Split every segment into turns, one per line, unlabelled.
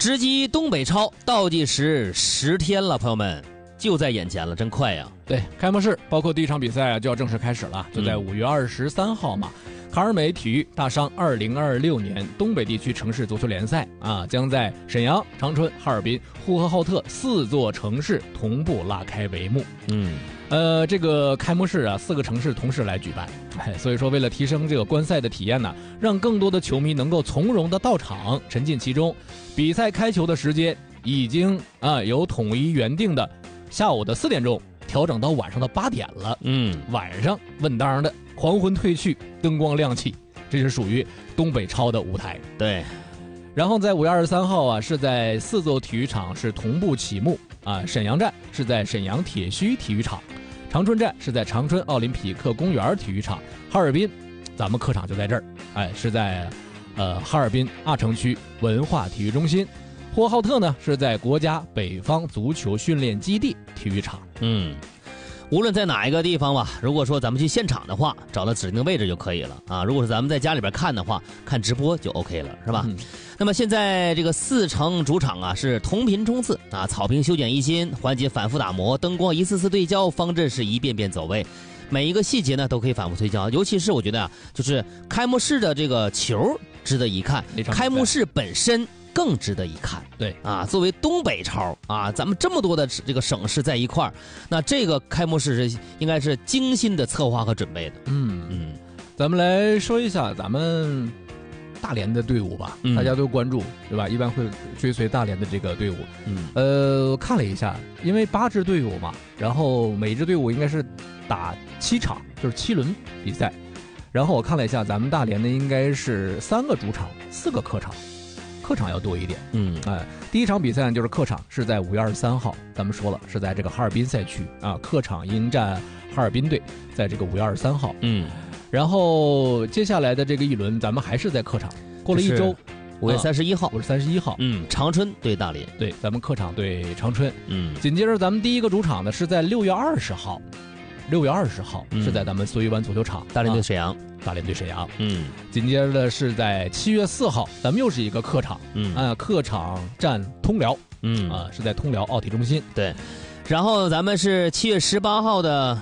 直击东北超倒计时10天了，朋友们，就在眼前了，真快呀！
对，开幕式包括第一场比赛就要正式开始了，就在5月23号嘛。卡尔美体育大商2026年东北地区城市足球联赛将在沈阳、长春、哈尔滨、呼和浩特4座城市同步拉开帷幕。这个开幕式4个城市同时来举办，所以说为了提升这个观赛的体验呢，让更多的球迷能够从容的到场，沉浸其中。比赛开球的时间已经由统一原定的下午的4点钟调整到晚上的8点了。晚上稳当的黄昏褪去，灯光亮起，这是属于东北超的舞台。
对，
然后在5月23号是在4座体育场是同步启幕沈阳站是在沈阳铁须体育场，长春站是在长春奥林匹克公园体育场，哈尔滨咱们客场就在这儿，是在哈尔滨阿城区文化体育中心，呼和浩特呢是在国家北方足球训练基地体育场。
无论在哪一个地方吧，如果说咱们去现场的话，找到指定的位置就可以了如果是咱们在家里边看的话，看直播就 OK 了，是吧？那么现在这个4城主场是同频冲刺草坪修剪一新，环节反复打磨，灯光一次次对焦，方阵是一遍遍走位，每一个细节呢都可以反复推敲。尤其是我觉得就是开幕式的这个球值得一看，开幕式本身更值得一看。
对
作为东北超咱们这么多的这个省市在一块儿，那这个开幕式是应该是精心的策划和准备的。
咱们来说一下咱们大连的队伍吧，大家都关注，对吧？一般会追随大连的这个队伍。看了一下，因为8支队伍嘛，然后每支队伍应该是打7场，就是7轮比赛。然后我看了一下，咱们大连的应该是3个主场，4个客场。客场要多一点。第一场比赛就是客场，是在5月23号，咱们说了是在这个哈尔滨赛区客场迎战哈尔滨队，在这个5月23号。然后接下来的这个一轮，咱们还是在客场，过了一周
，5月31号，5
月31号，
长春对大连，
对，咱们客场对长春。紧接着咱们第一个主场呢是在6月20号，6月20号是在咱们苏伊湾足球场，
大连对沈阳。
大连对沈阳。紧接着是在7月4号，咱们又是一个客场，客场战通辽，是在通辽奥体中心。
对，然后咱们是7月18号的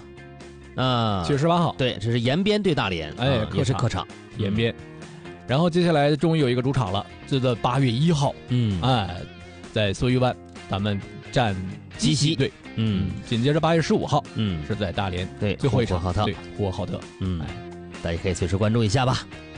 7月18号，
对，这是延边对大连，也是客场
延边。然后接下来终于有一个主场了，就在8月1号，在苏伊湾咱们战鸡西队。紧接着8月15号，是在大连，
对，
最后一场
对，
呼和浩特。
大家可以随时关注一下吧。